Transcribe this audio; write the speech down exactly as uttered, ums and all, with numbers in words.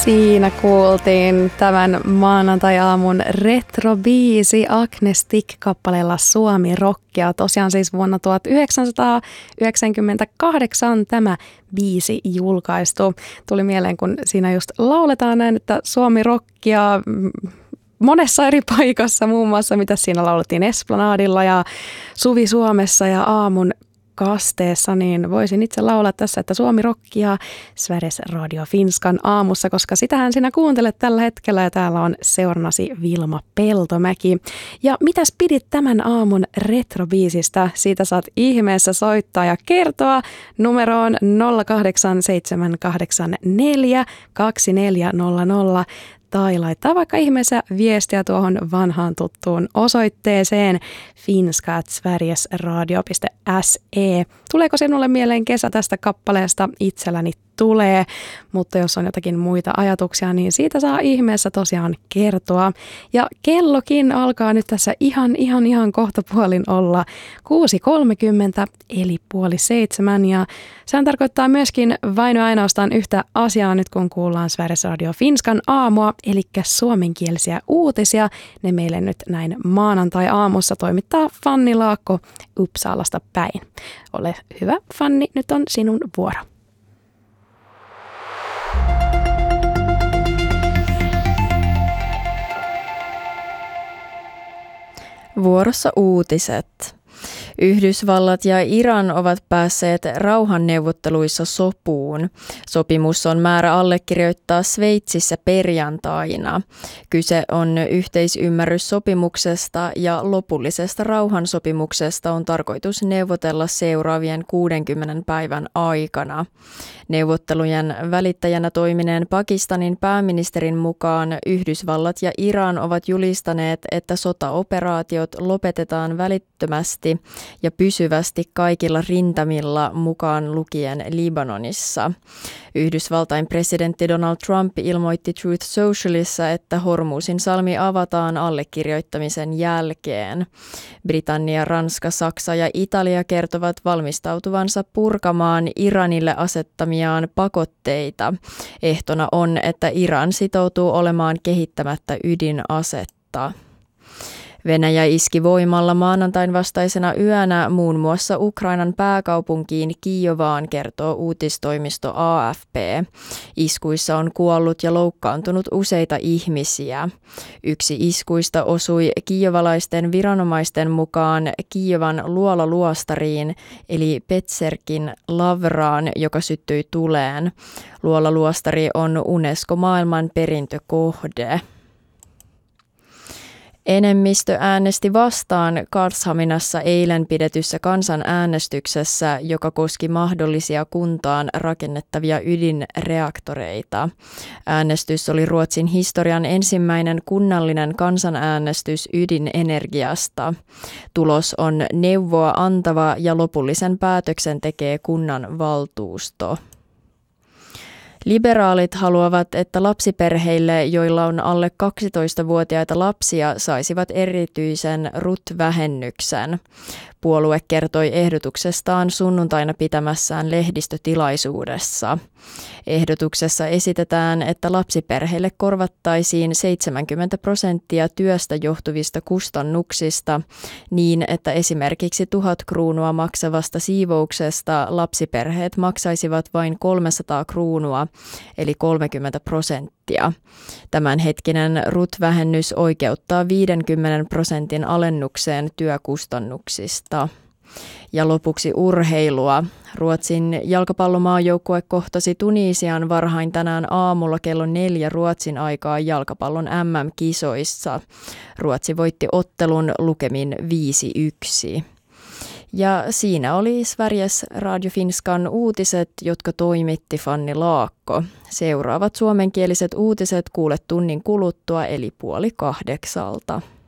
Siinä kuultiin tämän maanantai-aamun retrobiisi Agnestic-kappaleella Suomi Rockia. Tosiaan siis vuonna tuhatyhdeksänsataayhdeksänkymmentäkahdeksan tämä biisi julkaistu. Tuli mieleen, kun siinä just lauletaan näin, että Suomi Rockia monessa eri paikassa, muun muassa mitä siinä laulettiin Esplanadilla ja Suvi Suomessa ja Aamun kasteessa, niin voisin itse laulaa tässä, että Suomi Rockia Sveriges Radio Finskan aamussa, koska sitähän sinä kuuntelet tällä hetkellä ja täällä on seurannasi Vilma Peltomäki. Ja mitäs pidit tämän aamun retrobiisistä? Siitä saat ihmeessä soittaa ja kertoa numeroon nolla kahdeksan seitsemän kahdeksan neljä kaksi neljä nolla nolla tai laittaa vaikka ihmeessä viestiä tuohon vanhaan tuttuun osoitteeseen finska at sverigesradio piste se. Tuleeko sinulle mieleen kesä tästä kappaleesta? Itselläni tulee, mutta jos on jotakin muita ajatuksia, niin siitä saa ihmeessä tosiaan kertoa. Ja kellokin alkaa nyt tässä ihan, ihan, ihan kohtapuolin olla kuusi kolmekymmentä, eli puoli seitsemän. Ja sehän tarkoittaa myöskin vain ja ainoastaan yhtä asiaa nyt, kun kuullaan Sveriges Radio Finskan aamua, eli suomenkielisiä uutisia. Ne meille nyt näin maanantai-aamussa toimittaa Fanni Laakko Uppsalasta päin. Ole hyvä, Fanni, nyt on sinun vuoro. Vuorossa uutiset. Yhdysvallat ja Iran ovat päässeet rauhanneuvotteluissa sopuun. Sopimus on määrä allekirjoittaa Sveitsissä perjantaina. Kyse on yhteisymmärryssopimuksesta ja lopullisesta rauhansopimuksesta on tarkoitus neuvotella seuraavien kuudenkymmenen päivän aikana. Neuvottelujen välittäjänä toimineen Pakistanin pääministerin mukaan Yhdysvallat ja Iran ovat julistaneet, että sotaoperaatiot lopetetaan välittömästi ja pysyvästi kaikilla rintamilla mukaan lukien Libanonissa. Yhdysvaltain presidentti Donald Trump ilmoitti Truth Socialissa, että Hormuzin salmi avataan allekirjoittamisen jälkeen. Britannia, Ranska, Saksa ja Italia kertovat valmistautuvansa purkamaan Iranille asettamiaan pakotteita. Ehtona on, että Iran sitoutuu olemaan kehittämättä ydinasetta. Venäjä iski voimalla maanantain vastaisena yönä muun muassa Ukrainan pääkaupunkiin Kijovaan, kertoo uutistoimisto A F P. Iskuissa on kuollut ja loukkaantunut useita ihmisiä. Yksi iskuista osui kijovalaisten viranomaisten mukaan Kijovan luolaluostariin, eli Petserkin lavraan, joka syttyi tuleen. Luolaluostari on UNESCO-maailman perintökohde. Enemmistö äänesti vastaan Karlshaminassa eilen pidetyssä kansanäänestyksessä, joka koski mahdollisia kuntaan rakennettavia ydinreaktoreita. Äänestys oli Ruotsin historian ensimmäinen kunnallinen kansanäänestys ydinenergiasta. Tulos on neuvoa antava ja lopullisen päätöksen tekee kunnan valtuusto. Liberaalit haluavat, että lapsiperheille, joilla on alle kaksitoistavuotiaita lapsia, saisivat erityisen R U T-vähennyksen. Puolue kertoi ehdotuksestaan sunnuntaina pitämässään lehdistötilaisuudessa. Ehdotuksessa esitetään, että lapsiperheille korvattaisiin seitsemänkymmentä prosenttia työstä johtuvista kustannuksista niin, että esimerkiksi tuhat kruunua maksavasta siivouksesta lapsiperheet maksaisivat vain kolmesataa kruunua, eli kolmekymmentä prosenttia. Tämänhetkinen R U T-vähennys oikeuttaa viidenkymmenen prosentin alennukseen työkustannuksista. Ja lopuksi urheilua. Ruotsin jalkapallomaajoukkue kohtasi Tunisian varhain tänään aamulla kello neljä Ruotsin aikaa jalkapallon M M-kisoissa. Ruotsi voitti ottelun lukemin viisi yksi. Ja siinä oli Sveriges Radio Finskan uutiset, jotka toimitti Fanni Laakko. Seuraavat suomenkieliset uutiset kuulet tunnin kuluttua eli puoli kahdeksalta.